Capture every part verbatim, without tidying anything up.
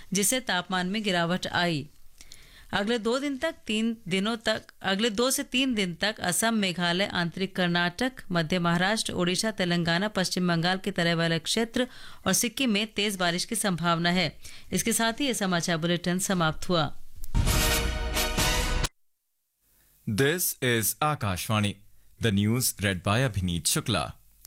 जिससे तापमान में गिरावट आई। अगले दो दिन तक तीन दिनों तक अगले दो से तीन दिन तक असम, मेघालय, आंतरिक कर्नाटक, मध्य महाराष्ट्र, ओडिशा, तेलंगाना, पश्चिम बंगाल के तराई वाले क्षेत्र और सिक्किम में तेज बारिश की संभावना है। इसके साथ ही ये समाचार बुलेटिन समाप्त हुआ। This is Akashvani. The news read by Abhineet Shukla.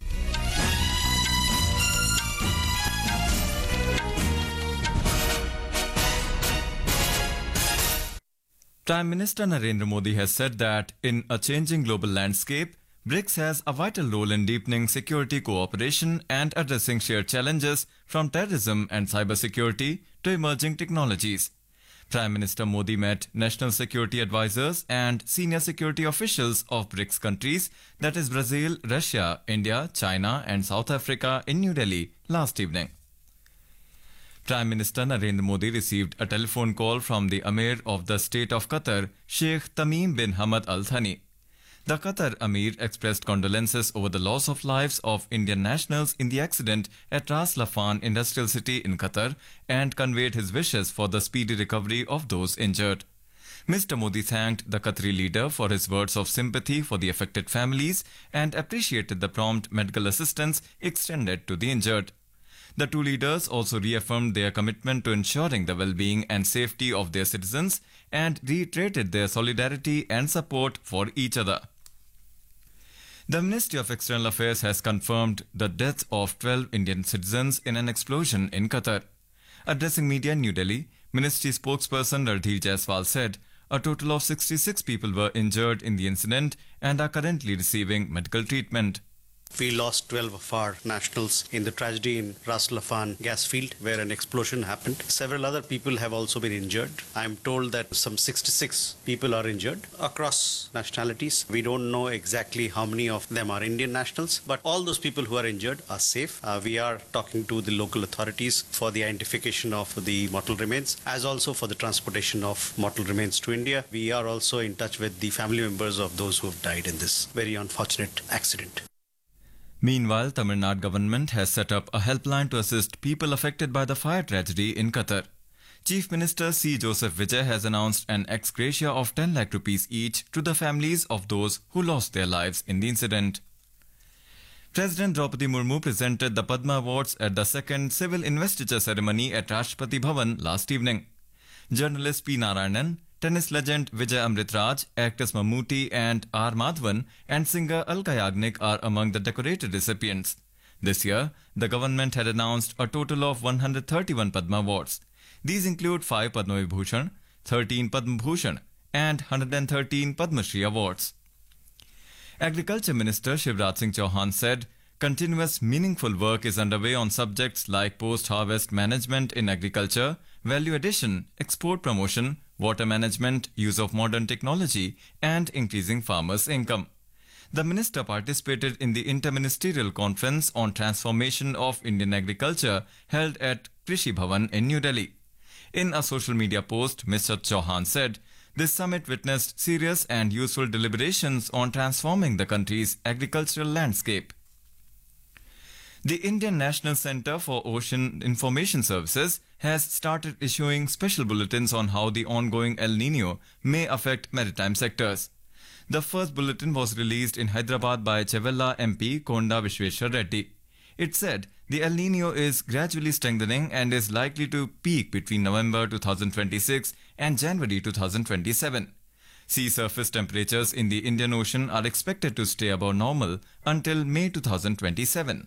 Prime Minister Narendra Modi has said that in a changing global landscape, BRICS has a vital role in deepening security cooperation and addressing shared challenges from terrorism and cybersecurity to emerging technologies. Prime Minister Modi met national security advisors and senior security officials of BRICS countries, that is Brazil, Russia, India, China and South Africa in New Delhi last evening. Prime Minister Narendra Modi received a telephone call from the Amir of the State of Qatar, Sheikh Tamim bin Hamad Al Thani. The Qatar Amir expressed condolences over the loss of lives of Indian nationals in the accident at Ras Laffan Industrial City in Qatar and conveyed his wishes for the speedy recovery of those injured. Mister Modi thanked the Qatari leader for his words of sympathy for the affected families and appreciated the prompt medical assistance extended to the injured. The two leaders also reaffirmed their commitment to ensuring the well-being and safety of their citizens and reiterated their solidarity and support for each other. The Ministry of External Affairs has confirmed the death of twelve Indian citizens in an explosion in Qatar. Addressing media in New Delhi, Ministry spokesperson Rardhir Jaiswal said a total of sixty-six people were injured in the incident and are currently receiving medical treatment. We lost twelve of our nationals in the tragedy in Ras Laffan gas field where an explosion happened. Several other people have also been injured. I am told that some sixty-six people are injured across nationalities. We don't know exactly how many of them are Indian nationals, but all those people who are injured are safe. Uh, we are talking to the local authorities for the identification of the mortal remains as also for the transportation of mortal remains to India. We are also in touch with the family members of those who have died in this very unfortunate accident. Meanwhile, Tamil Nadu government has set up a helpline to assist people affected by the fire tragedy in Qatar. Chief Minister C. Joseph Vijay has announced an ex gratia of ten lakh rupees each to the families of those who lost their lives in the incident. President Draupadi Murmu presented the Padma Awards at the second civil investiture ceremony at Rashtrapati Bhavan last evening. Journalist P. Narayanan, tennis legend Vijay Amritraj, actors Mammootty and R. Madhavan, and singer Alka Yagnik are among the decorated recipients. This year, the government had announced a total of one hundred thirty-one Padma Awards. These include five Padma Vibhushan, thirteen Padma Bhushan, and one hundred thirteen Padma Shri Awards. Agriculture Minister Shivraj Singh Chauhan said continuous meaningful work is underway on subjects like post-harvest management in agriculture, value addition, export promotion, water management, use of modern technology, and increasing farmers' income. The minister participated in the Interministerial Conference on Transformation of Indian Agriculture held at Krishi Bhavan in New Delhi. In a social media post, Mister Chauhan said, this summit witnessed serious and useful deliberations on transforming the country's agricultural landscape. The Indian National Centre for Ocean Information Services has started issuing special bulletins on how the ongoing El Nino may affect maritime sectors. The first bulletin was released in Hyderabad by Chevella M P Konda Vishweshwar Reddy. It said the El Nino is gradually strengthening and is likely to peak between November twenty twenty-six and January twenty twenty-seven. Sea surface temperatures in the Indian Ocean are expected to stay above normal until May twenty twenty-seven.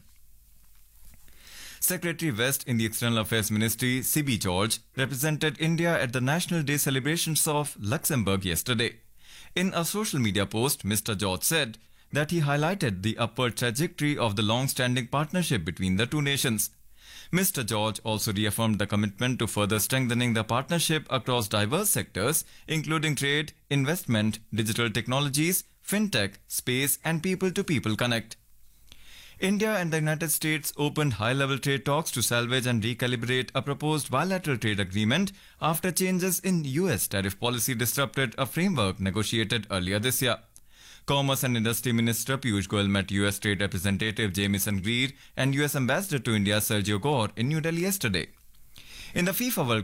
Secretary West in the External Affairs Ministry, C B George, represented India at the National Day celebrations of Luxembourg yesterday. In a social media post, Mister George said that he highlighted the upward trajectory of the long-standing partnership between the two nations. Mister George also reaffirmed the commitment to further strengthening the partnership across diverse sectors, including trade, investment, digital technologies, fintech, space, and people-to-people connect. India and the United States opened high-level trade talks to salvage and recalibrate a proposed bilateral trade agreement after changes in U S tariff policy disrupted a framework negotiated earlier this year. Commerce and Industry Minister Piyush Goyal met U S Trade Representative Jamieson Greer and U S Ambassador to India Sergio Gore in New Delhi yesterday. In the FIFA World